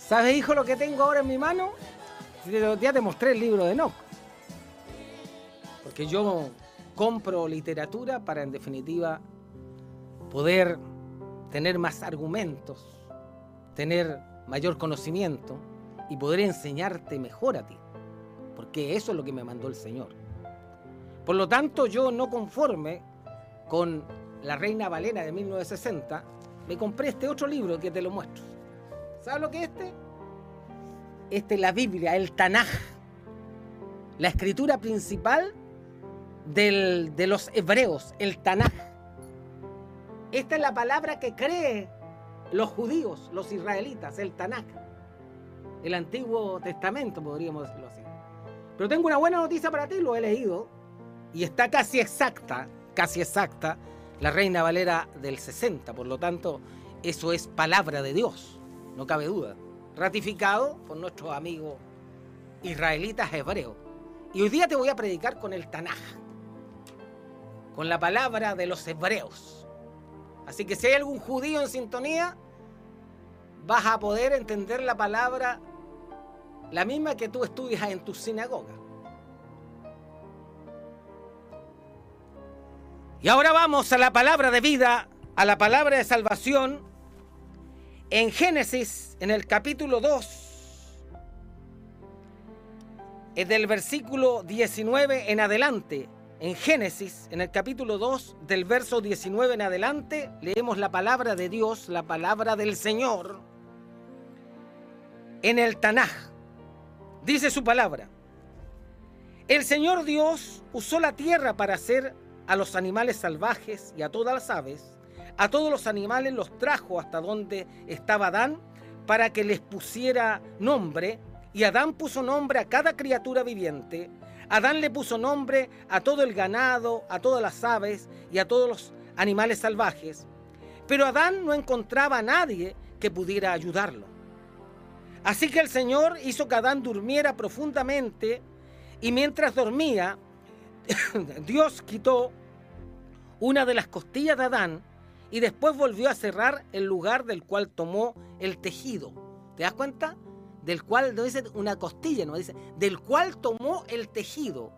¿Sabes, hijo, lo que tengo ahora en mi mano? Ya te mostré el libro de Enoc. Porque yo compro literatura para, en definitiva, poder tener más argumentos, tener mayor conocimiento y poder enseñarte mejor a ti. Porque eso es lo que me mandó el Señor. Por lo tanto, yo, no conforme con La Reina Valera de 1960, me compré este otro libro que te lo muestro. ¿Sabes lo que es este? Este es la Biblia, el Tanaj, la escritura principal de los hebreos, el Tanaj. Esta es la palabra que creen los judíos, los israelitas, el Tanaj, el Antiguo Testamento, podríamos decirlo así. Pero tengo una buena noticia para ti, lo he leído, y está casi exacta, la Reina Valera del 60, por lo tanto, eso es palabra de Dios, no cabe duda, ratificado por nuestros amigos israelitas hebreos. Y hoy día te voy a predicar con el Tanaj, con la palabra de los hebreos. Así que si hay algún judío en sintonía, vas a poder entender la palabra, la misma que tú estudias en tu sinagoga. Y ahora vamos a la palabra de vida, a la palabra de salvación, en Génesis, en el capítulo 2, del versículo 19 en adelante. En Génesis, en el capítulo 2, del verso 19 en adelante, leemos la palabra de Dios, la palabra del Señor, en el Tanaj. Dice su palabra: el Señor Dios usó la tierra para hacer a los animales salvajes y a todas las aves. A todos los animales los trajo hasta donde estaba Adán, para que les pusiera nombre, y Adán puso nombre a cada criatura viviente. Adán le puso nombre a todo el ganado, a todas las aves y a todos los animales salvajes. Pero Adán no encontraba a nadie que pudiera ayudarlo. Así que el Señor hizo que Adán durmiera profundamente, y mientras dormía, Dios quitó una de las costillas de Adán y después volvió a cerrar el lugar del cual tomó el tejido. ¿Te das cuenta? Del cual, no dice una costilla, no dice, del cual tomó el tejido.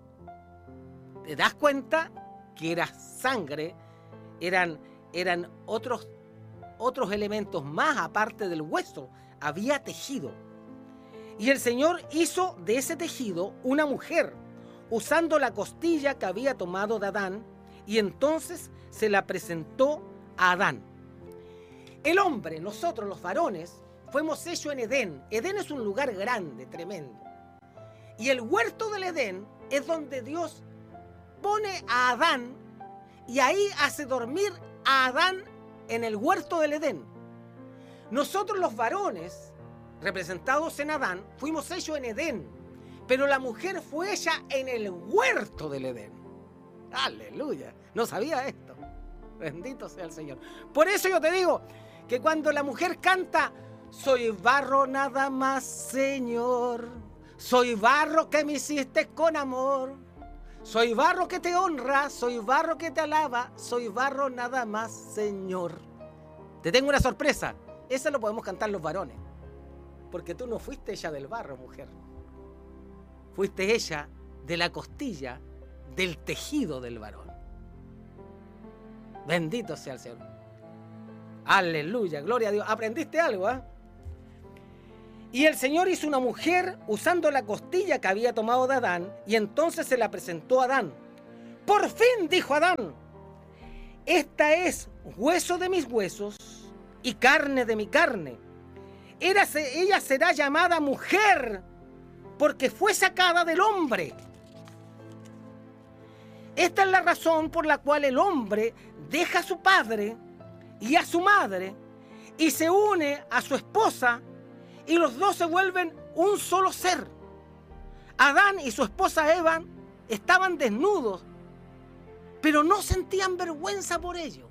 ¿Te das cuenta? Que era sangre, eran otros elementos más aparte del hueso, había tejido. Y el Señor hizo de ese tejido una mujer, usando la costilla que había tomado de Adán, y entonces se la presentó a Adán. El hombre, nosotros los varones, fuimos hechos en Edén. Edén es un lugar grande, tremendo. Y el huerto del Edén es donde Dios pone a Adán y ahí hace dormir a Adán en el huerto del Edén. Nosotros los varones, representados en Adán, fuimos hechos en Edén, pero la mujer fue hecha en el huerto del Edén. ¡Aleluya! No sabía esto. Bendito sea el Señor. Por eso yo te digo que cuando la mujer canta: soy barro nada más, Señor, soy barro que me hiciste con amor, soy barro que te honra, soy barro que te alaba, soy barro nada más, Señor. Te tengo una sorpresa. Esa lo podemos cantar los varones, porque tú no fuiste hecha del barro, mujer. Fuiste hecha de la costilla del tejido del varón. Bendito sea el Señor. Aleluya, gloria a Dios. ¿Aprendiste algo, eh? Y el Señor hizo una mujer usando la costilla que había tomado de Adán, y entonces se la presentó a Adán. Por fin, dijo Adán, esta es hueso de mis huesos y carne de mi carne. Ella será llamada mujer, porque fue sacada del hombre. Esta es la razón por la cual el hombre deja a su padre y a su madre y se une a su esposa, y los dos se vuelven un solo ser. Adán y su esposa Eva estaban desnudos, pero no sentían vergüenza por ello.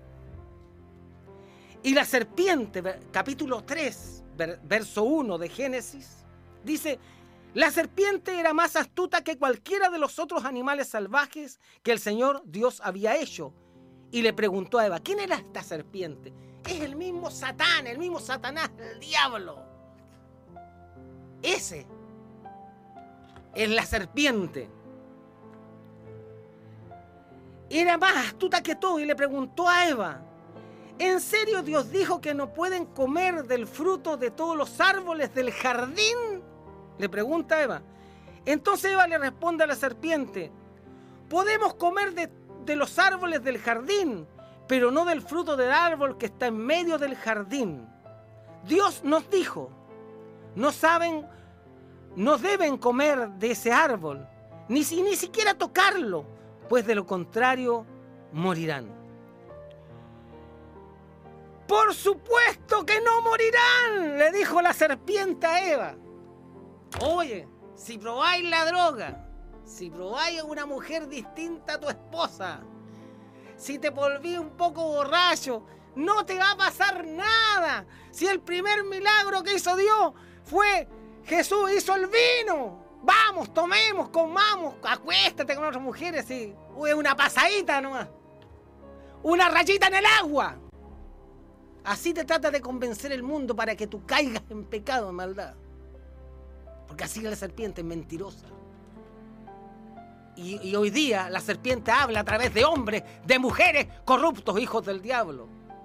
Y la serpiente, capítulo 3, verso 1 de Génesis, dice: la serpiente era más astuta que cualquiera de los otros animales salvajes que el Señor Dios había hecho. Y le preguntó a Eva: ¿quién era esta serpiente? Es el mismo Satán, el mismo Satanás, el diablo. Ese es la serpiente. Era más astuta que todo y le preguntó a Eva: ¿en serio Dios dijo que no pueden comer del fruto de todos los árboles del jardín? Le pregunta a Eva. Entonces Eva le responde a la serpiente: podemos comer de los árboles del jardín, pero no del fruto del árbol que está en medio del jardín. Dios nos dijo: no deben comer de ese árbol, ni siquiera tocarlo, pues de lo contrario morirán. Por supuesto que no morirán, le dijo la serpiente a Eva. Oye, si probáis la droga, si probáis a una mujer distinta a tu esposa, si te volví un poco borracho, no te va a pasar nada. Si el primer milagro que hizo Dios fue Jesús hizo el vino. Vamos, tomemos, comamos, acuéstate con otras mujeres y una pasadita nomás. Una rayita en el agua. Así te trata de convencer el mundo para que tú caigas en pecado, en maldad. Porque así la serpiente es mentirosa. Y hoy día la serpiente habla a través de hombres, de mujeres corruptos, hijos del diablo,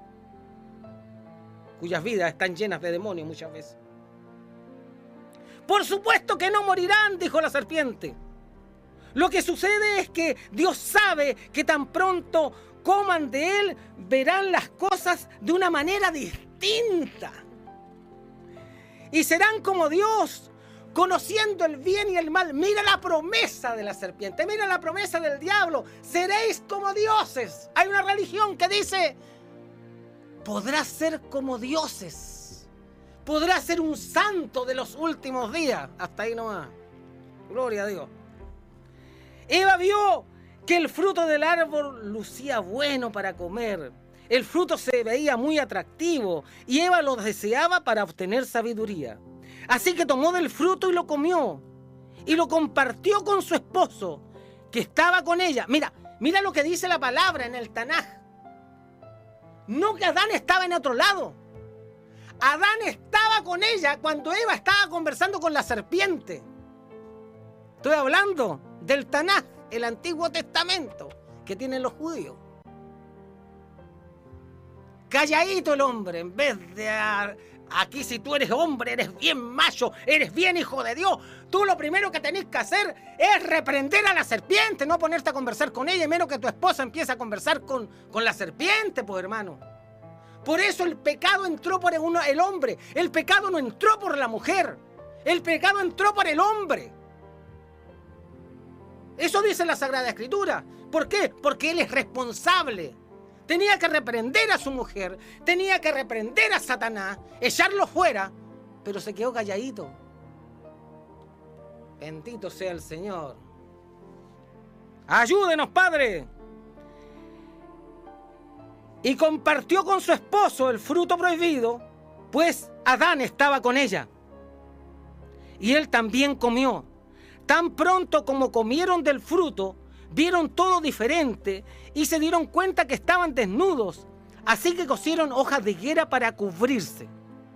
cuyas vidas están llenas de demonios muchas veces. Por supuesto que no morirán, dijo la serpiente. Lo que sucede es que Dios sabe que tan pronto coman de él, verán las cosas de una manera distinta. Y serán como Dios, conociendo el bien y el mal. Mira la promesa de la serpiente, mira la promesa del diablo. Seréis como dioses. Hay una religión que dice: podrás ser como dioses. Podrás ser un santo de los últimos días. Hasta ahí nomás. Gloria a Dios. Eva vio que el fruto del árbol lucía bueno para comer. El fruto se veía muy atractivo y Eva lo deseaba para obtener sabiduría. Así que tomó del fruto y lo comió. Y lo compartió con su esposo, que estaba con ella. Mira lo que dice la palabra en el Tanaj. No que Adán estaba en otro lado. Adán estaba con ella cuando Eva estaba conversando con la serpiente. Estoy hablando del Tanaj, el Antiguo Testamento que tienen los judíos. Calladito el hombre, en vez de... Aquí si tú eres hombre, eres bien macho, eres bien hijo de Dios. Tú lo primero que tenés que hacer es reprender a la serpiente, no ponerte a conversar con ella, y menos que tu esposa empiece a conversar con la serpiente, pues hermano. Por eso el pecado entró por el hombre. El pecado no entró por la mujer. El pecado entró por el hombre. Eso dice la Sagrada Escritura. ¿Por qué? Porque él es responsable. Tenía que reprender a su mujer, tenía que reprender a Satanás, echarlo fuera, pero se quedó calladito. Bendito sea el Señor. Ayúdenos, Padre. Y compartió con su esposo el fruto prohibido, pues Adán estaba con ella. Y él también comió. Tan pronto como comieron del fruto, vieron todo diferente y se dieron cuenta que estaban desnudos. Así que cosieron hojas de higuera para cubrirse.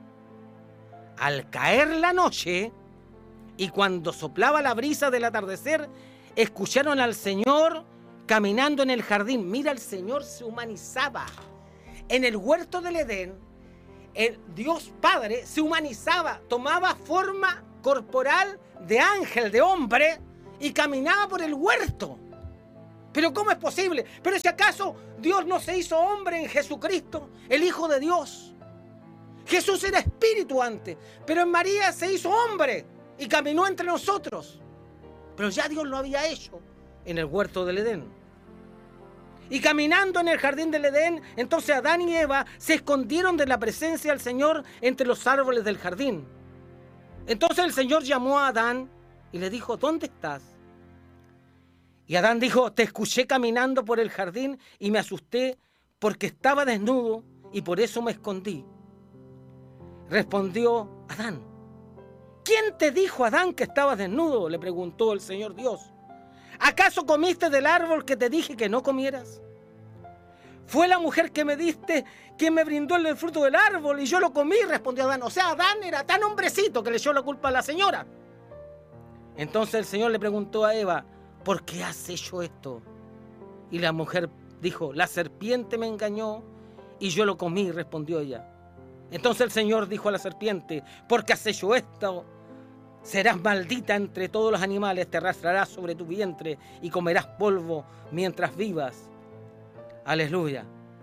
Al caer la noche y cuando soplaba la brisa del atardecer, escucharon al Señor caminando en el jardín. Mira, el Señor se humanizaba. En el huerto del Edén, el Dios Padre se humanizaba, tomaba forma corporal de ángel, de hombre, y caminaba por el huerto. ¿Pero cómo es posible? ¿Pero si acaso Dios no se hizo hombre en Jesucristo, el Hijo de Dios? Jesús era espíritu antes, pero en María se hizo hombre y caminó entre nosotros. Pero ya Dios lo había hecho en el huerto del Edén. Y caminando en el jardín del Edén, entonces Adán y Eva se escondieron de la presencia del Señor entre los árboles del jardín. Entonces el Señor llamó a Adán y le dijo: ¿dónde estás? Y Adán dijo: te escuché caminando por el jardín y me asusté porque estaba desnudo y por eso me escondí. Respondió Adán: ¿quién te dijo, Adán, que estabas desnudo? Le preguntó el Señor Dios. ¿Acaso comiste del árbol que te dije que no comieras? Fue la mujer que me diste, quien me brindó el fruto del árbol y yo lo comí, respondió Adán. O sea, Adán era tan hombrecito que le echó la culpa a la señora. Entonces el Señor le preguntó a Eva, ¿por qué has hecho esto? Y la mujer dijo, la serpiente me engañó y yo lo comí, respondió ella. Entonces el Señor dijo a la serpiente, porque has hecho esto, serás maldita entre todos los animales, te arrastrarás sobre tu vientre y comerás polvo mientras vivas. Aleluya.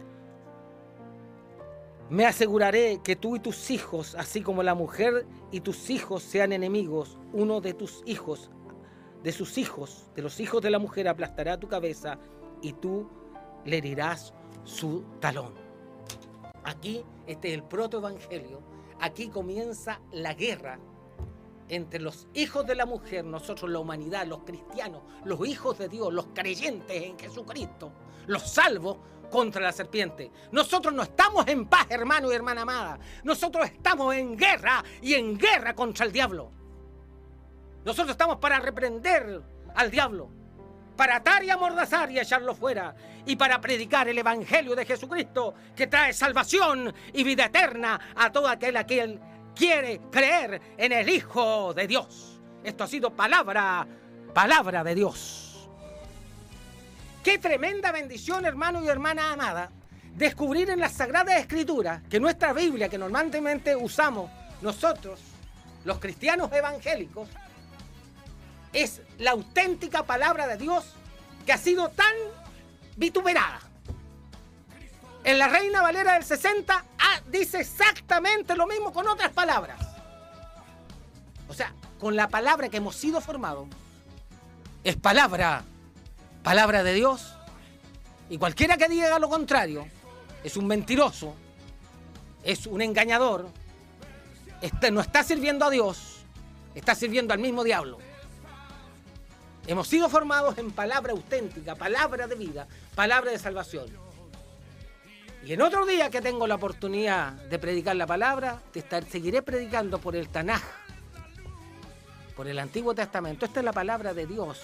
Me aseguraré que tú y tus hijos, así como la mujer y tus hijos sean enemigos, uno de tus hijos, de sus hijos, de los hijos de la mujer aplastará tu cabeza y tú le herirás su talón. Aquí, este es el protoevangelio. Aquí comienza la guerra entre los hijos de la mujer, nosotros la humanidad, los cristianos, los hijos de Dios, los creyentes en Jesucristo, los salvos contra la serpiente. Nosotros no estamos en paz, hermano y hermana amada. Nosotros estamos en guerra y en guerra contra el diablo. Nosotros estamos para reprender al diablo, para atar y amordazar y echarlo fuera, y para predicar el evangelio de Jesucristo que trae salvación y vida eterna a todo aquel a quien quiere creer en el Hijo de Dios. Esto ha sido palabra de Dios. Qué tremenda bendición, hermano y hermana amada, descubrir en las Sagradas Escrituras que nuestra Biblia, que normalmente usamos nosotros, los cristianos evangélicos, es la auténtica palabra de Dios que ha sido tan vituperada. En la Reina Valera del 60 dice exactamente lo mismo con otras palabras. O sea, con la palabra que hemos sido formados, es palabra de Dios, y cualquiera que diga lo contrario es un mentiroso, es un engañador, no está sirviendo a Dios, está sirviendo al mismo diablo. Hemos sido formados en palabra auténtica, palabra de vida, palabra de salvación. Y en otro día que tengo la oportunidad de predicar la palabra, seguiré predicando por el Tanaj, por el Antiguo Testamento. Esta es la palabra de Dios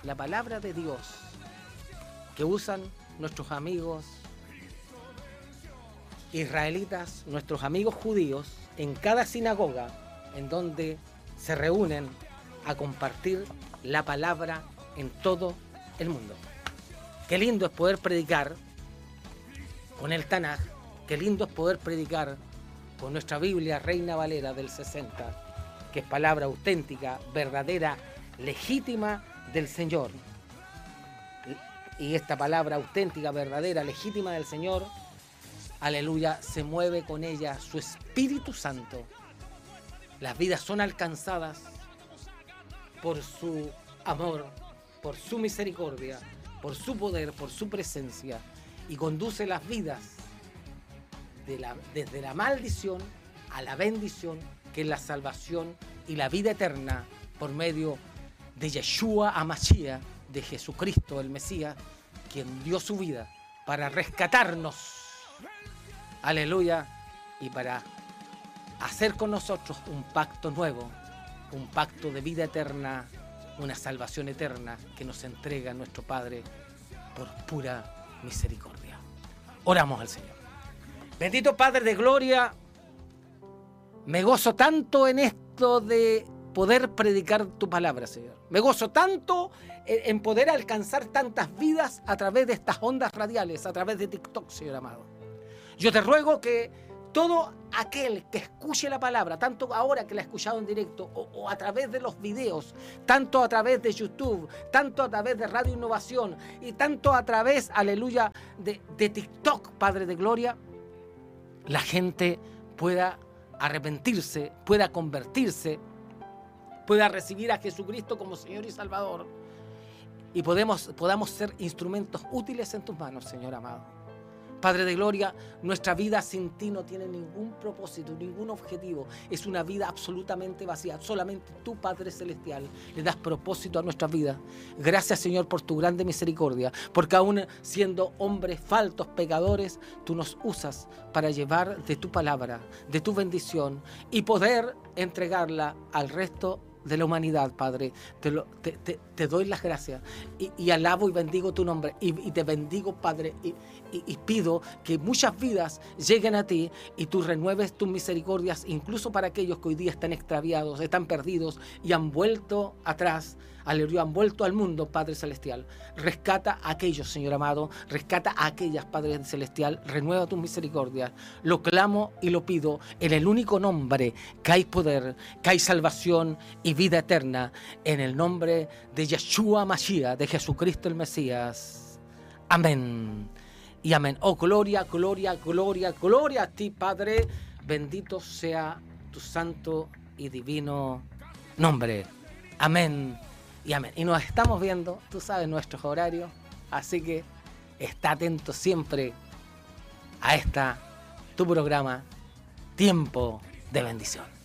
que usan nuestros amigos israelitas, nuestros amigos judíos, en cada sinagoga en donde se reúnen a compartir la palabra en todo el mundo. Qué lindo es poder predicar con el Tanaj, qué lindo es poder predicar con nuestra Biblia Reina Valera del 60, que es palabra auténtica, verdadera, legítima del Señor. Y esta palabra auténtica, verdadera, legítima del Señor, aleluya, se mueve con ella su Espíritu Santo. Las vidas son alcanzadas por su amor, por su misericordia, por su poder, por su presencia, y conduce las vidas desde la maldición a la bendición, que es la salvación y la vida eterna por medio de Yeshua HaMashiach, de Jesucristo el Mesías, quien dio su vida para rescatarnos, aleluya, y para hacer con nosotros un pacto nuevo, un pacto de vida eterna, una salvación eterna que nos entrega nuestro Padre por pura misericordia. Oramos al Señor. Bendito Padre de gloria, me gozo tanto en esto de poder predicar tu palabra, Señor. Me gozo tanto en poder alcanzar tantas vidas a través de estas ondas radiales, a través de TikTok, Señor amado. Yo te ruego que todo aquel que escuche la palabra, tanto ahora que la ha escuchado en directo o a través de los videos, tanto a través de YouTube, tanto a través de Radio Innovación y tanto a través, aleluya, de TikTok, Padre de Gloria, la gente pueda arrepentirse, pueda convertirse, pueda recibir a Jesucristo como Señor y Salvador, y podamos ser instrumentos útiles en tus manos, Señor amado. Padre de gloria, nuestra vida sin ti no tiene ningún propósito, ningún objetivo. Es una vida absolutamente vacía. Solamente tú, Padre celestial, le das propósito a nuestra vida. Gracias, Señor, por tu grande misericordia, porque aún siendo hombres faltos, pecadores, tú nos usas para llevar de tu palabra, de tu bendición, y poder entregarla al resto de la humanidad, Padre. te doy las gracias y alabo y bendigo tu nombre y te bendigo, Padre, y pido que muchas vidas lleguen a ti y tú renueves tus misericordias, incluso para aquellos que hoy día están extraviados, están perdidos y han vuelto atrás. Aleluya, han vuelto al mundo, Padre Celestial. Rescata a aquellos, Señor amado, rescata a aquellas, Padre Celestial, renueva tus misericordias. Lo clamo y lo pido en el único nombre que hay poder, que hay salvación y vida eterna, en el nombre de Yeshua Mashiach, de Jesucristo el Mesías. Amén y amén. Oh, gloria, gloria, gloria, gloria a ti, Padre. Bendito sea tu santo y divino nombre. Amén y amén. Y nos estamos viendo, tú sabes, nuestros horarios, así que está atento siempre a tu programa, Tiempo de Bendición.